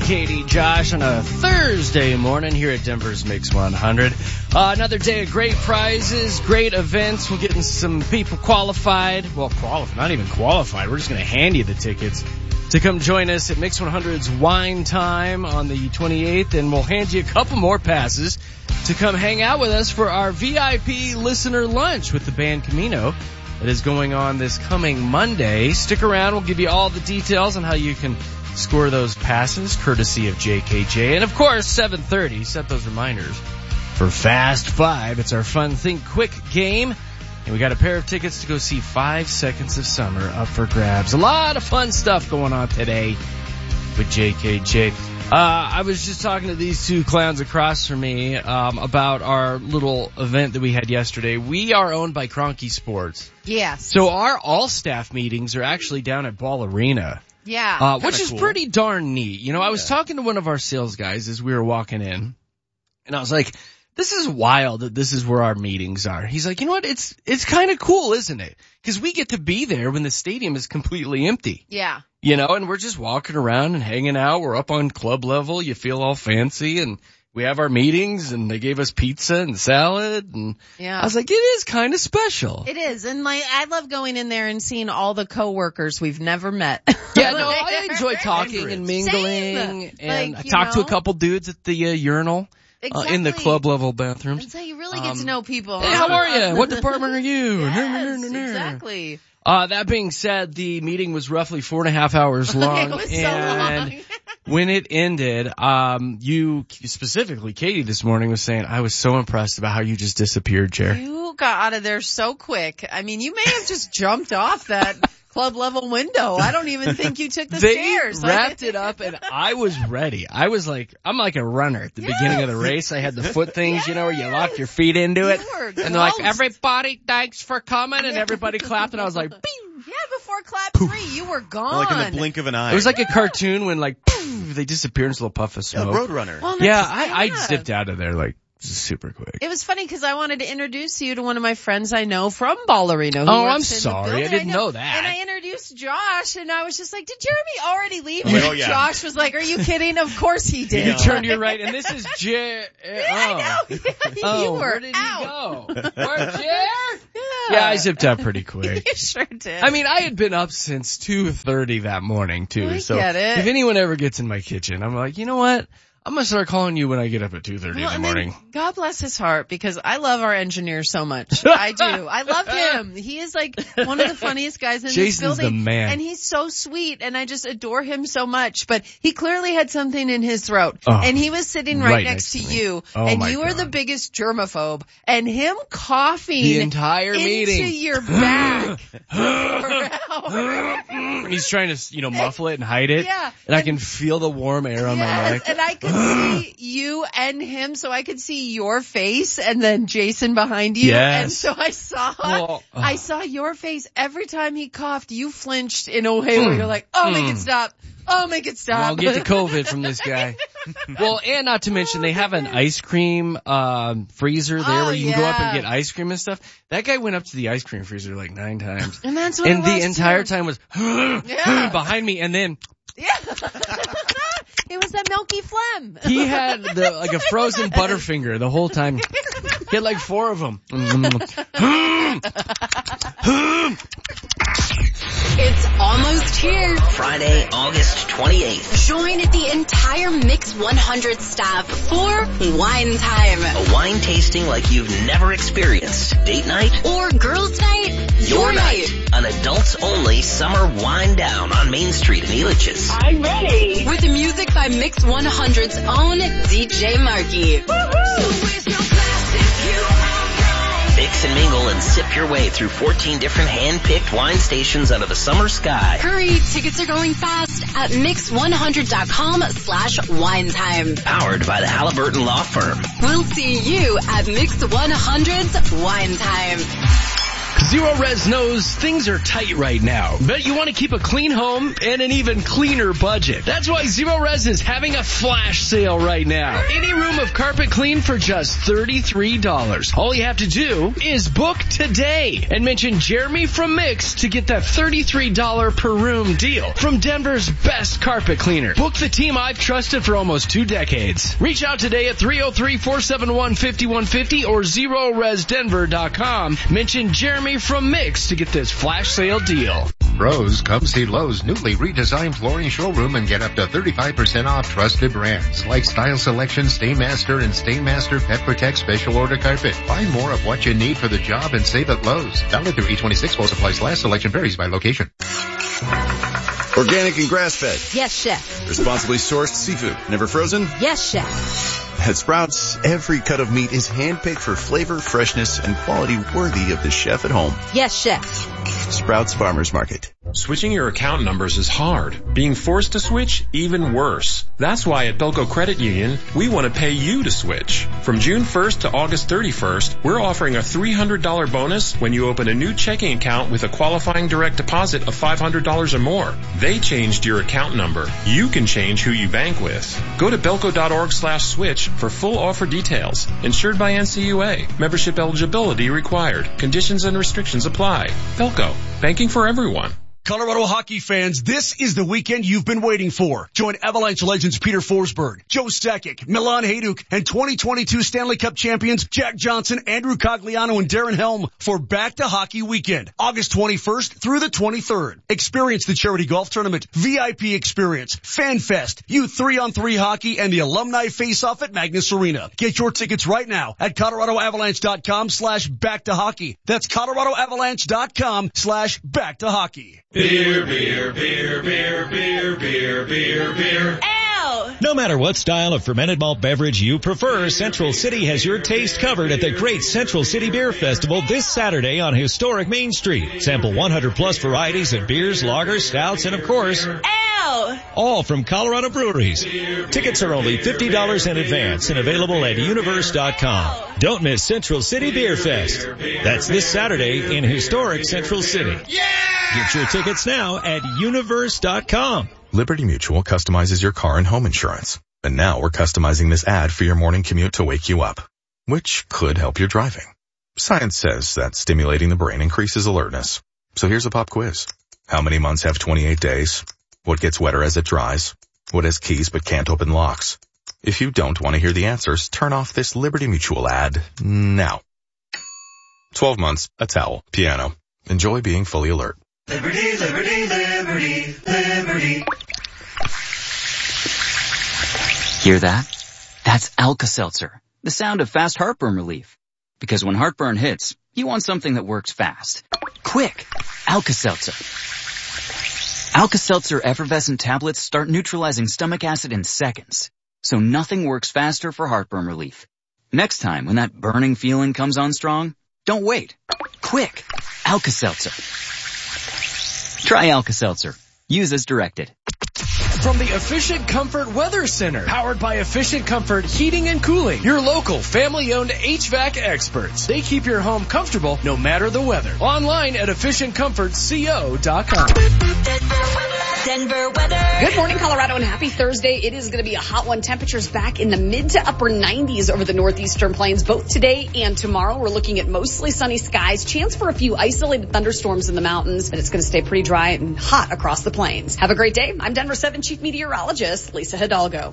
Katie, Josh on a Thursday morning here at Denver's Mix 100. Another day of great prizes, great events. We're getting some people qualified. Well, not even qualified. We're just going to hand you the tickets to come join us at Mix 100's Wine Time on the 28th. And we'll hand you a couple more passes to come hang out with us for our VIP listener lunch with the band Camino that is going on this coming Monday. Stick around. We'll give you all the details on how you can score those passes, courtesy of JKJ. And, of course, 7:30, set those reminders for Fast Five. It's our fun Think Quick game. And we got a pair of tickets to go see 5 Seconds of Summer up for grabs. A lot of fun stuff going on today with JKJ. I was just talking to these two clowns across from me about our little event that we had yesterday. We are owned by Kroenke Sports. Yes. So our all-staff meetings are actually down at Ball Arena. Yeah. Which is cool. Pretty darn neat. You know, I was talking to one of our sales guys as we were walking in, and I was like, this is wild that this is where our meetings are. He's like, you know what? It's kind of cool, isn't it? Because we get to be there when the stadium is completely empty. Yeah. You know, and we're just walking around and hanging out. We're up on club level. You feel all fancy, and we have our meetings, and they gave us pizza and salad, and I was like, it is kind of special. It is, and I love going in there and seeing all the coworkers we've never met. Yeah, no, I enjoy talking and mingling, and I talked to a couple dudes at the urinal. Exactly. In the club level bathrooms. That's how you really get to know people. Hey, how are you? What department are you? Yes, exactly. That being said, the meeting was roughly 4.5 hours long. It was so long. When it ended, you specifically, Katie, this morning was saying, I was so impressed about how you just disappeared, Jer. You got out of there so quick. I mean, you may have just jumped off that club level window. I don't even think you took the stairs. They wrapped it up, and I was ready. I was like, I'm like a runner at the beginning of the race. I had the foot things, you know, where you lock your feet into it. And they're like, everybody, thanks for coming, and everybody clapped, and I was like, bing. Yeah, before clap 3, you were gone. Like in the blink of an eye. It was like a cartoon when, like, poof, they disappear into a little puff of smoke. Yeah, Roadrunner. Well, I zipped out of there, like, super quick. It was funny because I wanted to introduce you to one of my friends I know from Ball Arena. Oh, I'm sorry. I didn't know that. And I introduced Josh, and I was just like, did Jeremy already leave? Oh, yeah. Josh was like, are you kidding? Of course he did. You turned to your right, and this is Jer. I know. You were where did out. He go? Where, Jer? Yeah, I zipped out pretty quick. You sure did. I mean, I had been up since 2:30 that morning, too. I so get it. If anyone ever gets in my kitchen, I'm like, you know what? I'm going to start calling you when I get up at 2:30 in the morning. God bless his heart, because I love our engineer so much. I do. I love him. He is like one of the funniest guys in this building. The man. And he's so sweet, and I just adore him so much. But he clearly had something in his throat. And he was sitting right next to you. And you were the biggest germaphobe. And him coughing the entire meeting into your back. And he's trying to, muffle it and hide it. Yeah. And I can feel the warm air on my neck. And I could see you and him, so I could see your face and then Jason behind you. Yes. And so I saw your face every time he coughed. You flinched in a way where you're like, oh, make it stop. Oh, make it stop. I'll get the COVID from this guy. Well, and not to mention, they have an ice cream freezer there where you can go up and get ice cream and stuff. That guy went up to the ice cream freezer like 9 times. And that's what and it was, the entire too. time was behind me, and then it was that milky phlegm. He had like a frozen Butterfinger the whole time. He had like 4 of them. It's almost here. Friday, August 28th. Join the entire Mix 100 staff for Wine Time. A wine tasting like you've never experienced. Date night? Or girls' night? Your night. An adults-only summer wine down on Main Street in Elitches. I'm ready. With music by Mix 100's own DJ Marky. Mix and mingle and sip your way through 14 different hand-picked wine stations under the summer sky. Hurry, tickets are going fast at mix100.com/winetime. Powered by the Halliburton Law Firm. We'll see you at Mix 100's Wine Time. Zero Res knows things are tight right now, but you want to keep a clean home and an even cleaner budget. That's why Zero Res is having a flash sale right now. Any room of carpet clean for just $33. All you have to do is book today and mention Jeremy from Mix to get that $33 per room deal from Denver's best carpet cleaner. Book the team I've trusted for almost 2 decades. Reach out today at 303-471-5150 or ZeroResDenver.com. Mention Jeremy from Mix to get this flash sale deal. Pros, come see Lowe's newly redesigned flooring showroom and get up to 35% off trusted brands like Style Selection, Stainmaster, and Stainmaster Pet Protect Special Order Carpet. Find more of what you need for the job and save at Lowe's. Valid through 8/26. While supplies last. Selection varies by location. Organic and grass-fed. Yes, chef. Responsibly sourced seafood. Never frozen? Yes, chef. At Sprouts, every cut of meat is handpicked for flavor, freshness, and quality worthy of the chef at home. Yes, chef. Sprouts Farmers Market. Switching your account numbers is hard. Being forced to switch, even worse. That's why at Belco Credit Union, we want to pay you to switch. From June 1st to August 31st, we're offering a $300 bonus when you open a new checking account with a qualifying direct deposit of $500 or more. They changed your account number. You can change who you bank with. Go to belco.org/switch for full offer details. Insured by NCUA. Membership eligibility required. Conditions and restrictions apply. Belco. Banking for everyone. Colorado hockey fans, this is the weekend you've been waiting for. Join Avalanche legends Peter Forsberg, Joe Sakic, Milan Hajduk, and 2022 Stanley Cup champions Jack Johnson, Andrew Cogliano, and Darren Helm for Back to Hockey Weekend, August 21st through the 23rd. Experience the charity golf tournament, VIP experience, Fan Fest, youth 3-on-3 hockey, and the alumni face-off at Magnus Arena. Get your tickets right now at ColoradoAvalanche.com/back-to-hockey. That's ColoradoAvalanche.com/back-to-hockey. Beer, beer, beer, beer, beer, beer, beer, beer. No matter what style of fermented malt beverage you prefer, Central City has your taste covered at the Great Central City Beer Festival this Saturday on historic Main Street. Sample 100-plus varieties of beers, lagers, stouts, and of course, all from Colorado breweries. Tickets are only $50 in advance and available at Universe.com. Don't miss Central City Beer Fest. That's this Saturday in historic Central City. Get your tickets now at Universe.com. Liberty Mutual customizes your car and home insurance. And now we're customizing this ad for your morning commute to wake you up, which could help your driving. Science says that stimulating the brain increases alertness. So here's a pop quiz. How many months have 28 days? What gets wetter as it dries? What has keys but can't open locks? If you don't want to hear the answers, turn off this Liberty Mutual ad now. 12 months, a towel, piano. Enjoy being fully alert. Liberty, liberty, liberty, liberty. Hear that? That's Alka-Seltzer, the sound of fast heartburn relief. Because when heartburn hits, you want something that works fast. Quick! Alka-Seltzer. Alka-Seltzer effervescent tablets start neutralizing stomach acid in seconds. So nothing works faster for heartburn relief. Next time when that burning feeling comes on strong, don't wait. Quick! Alka-Seltzer. Try Alka-Seltzer. Use as directed. From the Efficient Comfort Weather Center, powered by Efficient Comfort Heating and Cooling, your local family-owned HVAC experts. They keep your home comfortable no matter the weather. Online at EfficientComfortCO.com. Denver weather. Good morning, Colorado, and happy Thursday. It is going to be a hot one. Temperatures back in the mid to upper 90s over the northeastern plains, both today and tomorrow. We're looking at mostly sunny skies, chance for a few isolated thunderstorms in the mountains, and it's going to stay pretty dry and hot across the plains. Have a great day. I'm Denver 7 Chief Meteorologist Lisa Hidalgo.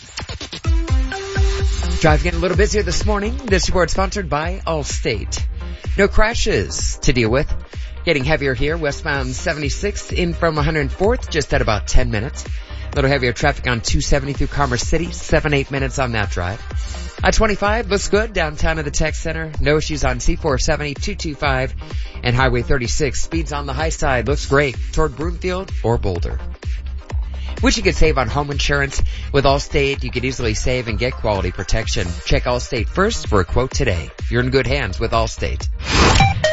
Drive getting a little busier this morning. This report sponsored by Allstate. No crashes to deal with. Getting heavier here, westbound 76 in from 104th, just at about 10 minutes. A little heavier traffic on 270 through Commerce City, 7-8 minutes on that drive. I-25 looks good downtown at the Tech Center. No issues on C470, 225, and Highway 36. Speeds on the high side looks great toward Broomfield or Boulder. Wish you could save on home insurance. With Allstate, you could easily save and get quality protection. Check Allstate first for a quote today. You're in good hands with Allstate.